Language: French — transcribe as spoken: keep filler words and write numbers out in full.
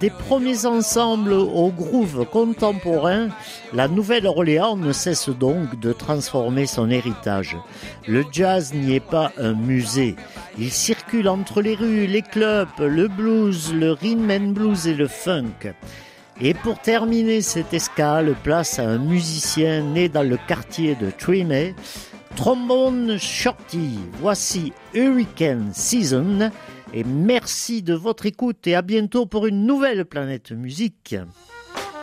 Des premiers ensembles au groove contemporain, la Nouvelle-Orléans ne cesse donc de transformer son héritage. Le jazz n'y est pas un musée. Il circule entre les rues, les clubs, le blues, le rhythm and blues et le funk. Et pour terminer cette escale, place à un musicien né dans le quartier de Trimay, Trombone Shorty. Voici Hurricane Season et merci de votre écoute et à bientôt pour une nouvelle Planète Musique.